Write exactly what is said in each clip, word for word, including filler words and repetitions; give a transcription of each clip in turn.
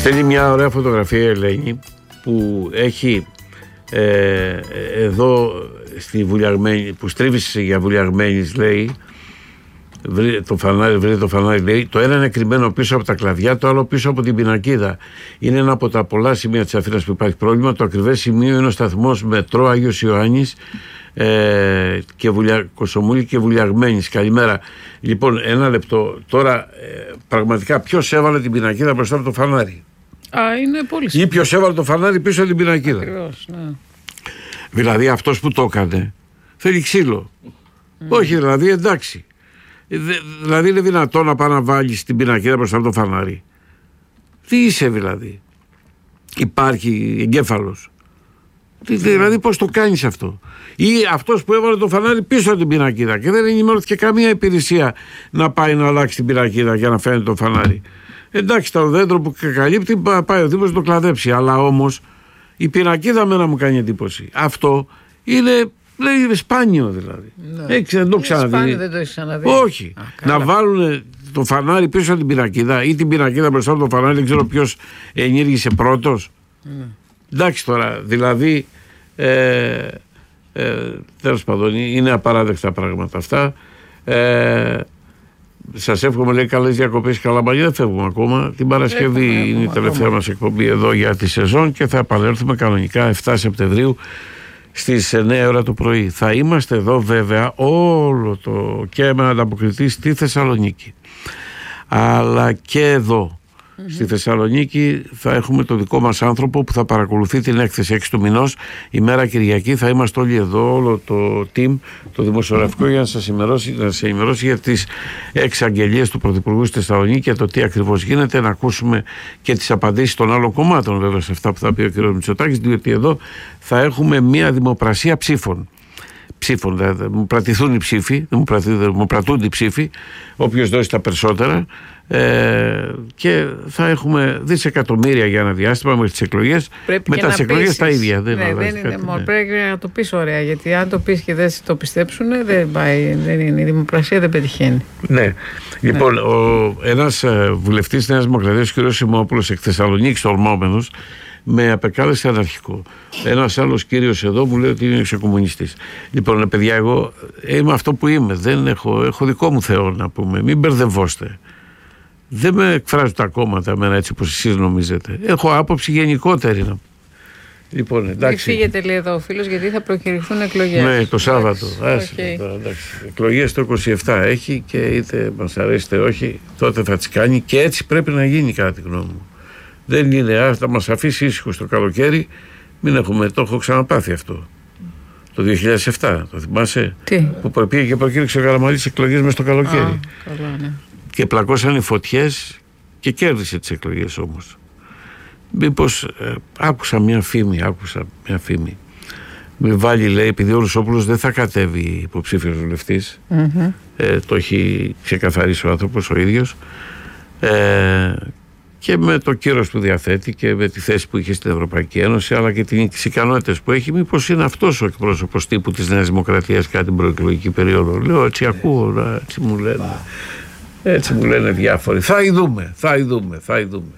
Στέλνει μια ωραία φωτογραφία η Ελένη που έχει ε, εδώ στη Βουλιαγμένη, που στρίβησε για Βουλιαγμένης, λέει, βρει το φανάρι, βρει το φανάρι, λέει, το ένα είναι κρυμμένο πίσω από τα κλαδιά, το άλλο πίσω από την πινακίδα. Είναι ένα από τα πολλά σημεία της Αθήνας που υπάρχει πρόβλημα. Το ακριβές σημείο είναι ο σταθμός μετρό Άγιος Ιωάννης ε, και Βουλια... Κοσομούλη και Βουλιαγμένης. Καλημέρα. Λοιπόν, ένα λεπτό. Τώρα, ε, πραγματικά, ποιος έβαλε την πινακίδα μπροστά από το φανάρι? Α, είναι πολύ σημαντικό. Ή ποιος έβαλε το φανάρι πίσω από την πινακίδα? Ακριβώς, ναι. Δηλαδή, αυτός που το έκανε θέλει ξύλο. Mm. Όχι, δηλαδή, εντάξει. Δηλαδή είναι δυνατόν να πάει να βάλεις την πινακίδα μπροστά από το φανάρι? Τι είσαι δηλαδή? Υπάρχει εγκέφαλος? Δηλαδή πώς το κάνεις αυτό? Ή αυτός που έβαλε το φανάρι πίσω από την πινακίδα και δεν ενημερώθηκε καμία υπηρεσία να πάει να αλλάξει την πινακίδα για να φαίνεται το φανάρι. Εντάξει, το δέντρο που καλύπτει πάει ο Δήμος να το κλαδέψει, αλλά όμως η πινακίδα μένα μου κάνει εντύπωση. Αυτό είναι... Λέει σπάνιο δηλαδή. Ναι. Έξι, δεν το ξαναδεί. Σπάνιο, δεν το έχεις ξαναδεί. Όχι. Α, να βάλουν το φανάρι πίσω από την πινακίδα ή την πινακίδα μπροστά από το φανάρι, δεν ξέρω ποιος ενήργησε πρώτος. Ναι. Εντάξει τώρα, δηλαδή ε, ε, τέλος πάντων είναι απαράδεκτα πράγματα αυτά. Ε, σας εύχομαι, λέει, καλές διακοπές, καλά μαλλιά. Δεν φεύγουμε ακόμα. Την Παρασκευή έχουμε, είναι η τελευταία μας εκπομπή εδώ για τη σεζόν και θα επανέλθουμε κανονικά εφτά Σεπτεμβρίου στις εννέα ώρα το πρωί. Θα είμαστε εδώ βέβαια όλο το και με ανταποκριτή στη Θεσσαλονίκη, αλλά και εδώ mm-hmm. στη Θεσσαλονίκη θα έχουμε το δικό μας άνθρωπο που θα παρακολουθεί την έκθεση έξι του μηνός, ημέρα Κυριακή. Θα είμαστε όλοι εδώ, όλο το team, το δημοσιογραφικό, για να σας ενημερώσει, να σας ενημερώσει για τις εξαγγελίες του Πρωθυπουργού στη Θεσσαλονίκη και το τι ακριβώς γίνεται, να ακούσουμε και τις απαντήσεις των άλλων κομμάτων βέβαια σε αυτά που θα πει ο κ. Μητσοτάκης, διότι εδώ θα έχουμε μια δημοπρασία ψήφων. Ψήφων, δηλαδή, μου πρατηθούν οι ψήφοι, μου, μου πρατούνται οι ψήφοι, όποιος δώσει τα περισσότερα, ε, και θα έχουμε δισεκατομμύρια για ένα διάστημα μέχρι τις εκλογές. Πρέπει μετά τις εκλογές τα ίδια. Δεν, ναι, δεν είναι μόνο. Ναι. Πρέπει να το πεις ωραία, γιατί αν το πεις και δεν το πιστέψουν, δεν πάει, δεν είναι, η δημοκρασία δεν πετυχαίνει. Ναι. Λοιπόν, ναι. Ο, ένας βουλευτής της Νέας Δημοκρατίας, ο κ. Σιμόπουλος, εκ Θεσσαλονίκης, ορμόμενος, με απεκάλεσε αναρχικό. Ένας άλλος κύριος εδώ μου λέει ότι είναι εξεκομμουνιστής. Λοιπόν, παιδιά, εγώ είμαι αυτό που είμαι. Δεν έχω, έχω δικό μου Θεό, να πούμε. Μην μπερδευόστε. Δεν με εκφράζουν τα κόμματα εμένα έτσι όπως εσείς νομίζετε. Έχω άποψη γενικότερη. Λοιπόν, εντάξει. Μην φύγετε, λέει εδώ ο φίλος, γιατί θα προκηρυχθούν εκλογές. Ναι, το Σάββατο. Άσυ, okay. Εντάξει. Εκλογές το είκοσι επτά έχει και είτε μας αρέσει είτε όχι, τότε θα τις κάνει και έτσι πρέπει να γίνει, κατά τη γνώμη μου. Δεν είναι, ας να μας αφήσει ήσυχο το καλοκαίρι. Μην έχουμε, το έχω ξαναπάθει αυτό. Το δύο χιλιάδες επτά, το θυμάσαι? Τι? Που πήγε και προκήρυξε ο Καραμανλής εκλογές μες στο καλοκαίρι. Α, καλά, ναι. Και πλακώσαν οι φωτιές και κέρδισε τις εκλογές όμως. Μήπως ε, άκουσα μια φήμη, άκουσα μια φήμη. Με βάλει, λέει, επειδή ο Ρουσόπουλος δεν θα κατέβει υποψήφιος βουλευτής. Mm-hmm. Ε, το έχει ξεκαθαρίσει ο άνθρωπος ο ίδιος. Ε, και με το κύρος που διαθέτει και με τη θέση που είχε στην Ευρωπαϊκή Ένωση, αλλά και τις ικανότητες που έχει, μήπως είναι αυτός ο εκπρόσωπος τύπου της Νέας Δημοκρατίας κατά την προεκλογική περίοδο? Λέω, έτσι ακούω, έτσι μου λένε. Έτσι μου λένε διάφοροι. Θα ειδούμε, θα ειδούμε, θα ειδούμε.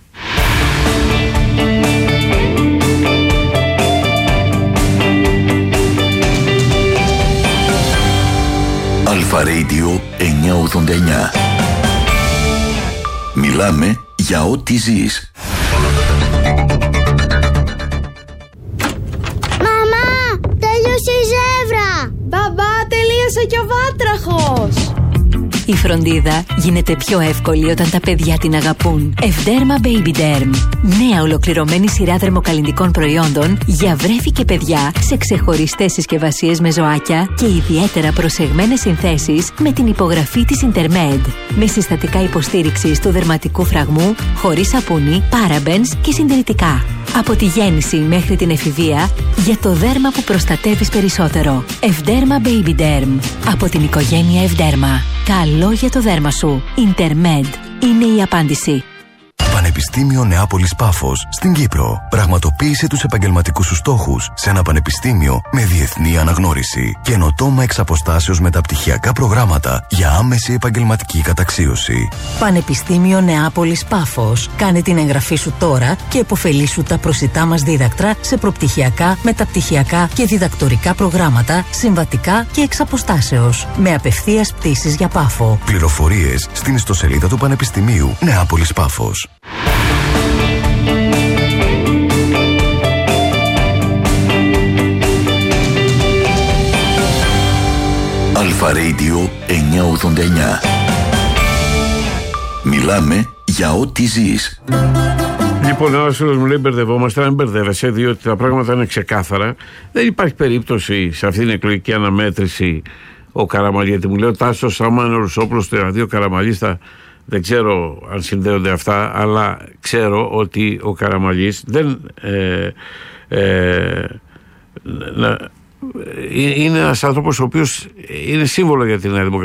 Αλφα Radio εννιακόσια ογδόντα εννιά. Μιλάμε για ό,τι ζεις. Μαμά, τέλειωσε η ζεύρα. Μπαμπά, τελείωσε και ο βάτραχος. Η φροντίδα γίνεται πιο εύκολη όταν τα παιδιά την αγαπούν. Ευδέρμα Baby Derm. Νέα ολοκληρωμένη σειρά δερμοκαλλυντικών προϊόντων για βρέφη και παιδιά σε ξεχωριστές συσκευασίες με ζωάκια και ιδιαίτερα προσεγμένες συνθέσεις με την υπογραφή της Intermed. Με συστατικά υποστήριξης του δερματικού φραγμού, χωρίς σαπούνι, parabens και συντηρητικά. Από τη γέννηση μέχρι την εφηβεία, για το δέρμα που προστατεύεις περισσότερο. Ευδέρμα Baby Derm. Από την οικογένεια Ευδέρμα. Καλό για το δέρμα σου. Intermed είναι η απάντηση. Πανεπιστήμιο Νεάπολης Πάφος στην Κύπρο. Πραγματοποίησε τους επαγγελματικούς σου στόχους σε ένα πανεπιστήμιο με διεθνή αναγνώριση. Καινοτόμα εξ αποστάσεως μεταπτυχιακά προγράμματα για άμεση επαγγελματική καταξίωση. Πανεπιστήμιο Νεάπολης Πάφος. Κάνε την εγγραφή σου τώρα και επωφελήσου τα προσιτά μας δίδακτρα σε προπτυχιακά, μεταπτυχιακά και διδακτορικά προγράμματα, συμβατικά και εξ αποστάσεως. Με απευθείας πτήσεις για Πάφο. Πληροφορίες στην ιστοσελίδα του Πανεπιστημίου Νεάπολης Πάφος. Αλφα Radio εννιακόσια ογδόντα εννιά. Μιλάμε για ό,τι ζεις. Λοιπόν, ένα φίλος μου λέει: μπερδευόμαστε, δεν μπερδεύεσαι, διότι τα πράγματα είναι ξεκάθαρα. Δεν υπάρχει περίπτωση σε αυτήν την εκλογική αναμέτρηση ο Καραμαλής, γιατί μου λέει ο Τάσος Σαμάν ο Ρουσόπουλος, το δύο Καραμαλίστα, δεν ξέρω αν συνδέονται αυτά, αλλά ξέρω ότι ο Καραμαλής δεν. Ε, ε, να, είναι ένας άνθρωπος ο οποίος είναι σύμβολο για την Νέα Δημοκρατία.